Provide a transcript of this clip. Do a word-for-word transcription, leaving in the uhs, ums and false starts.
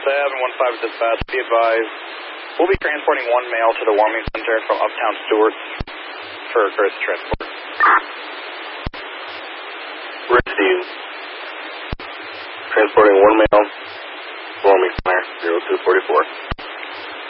seven one five dispatch, be advised. We'll be transporting one male to the warming center from Uptown Stewart's for courtesy transport. Receive. Transporting one male, warming center, zero two four four.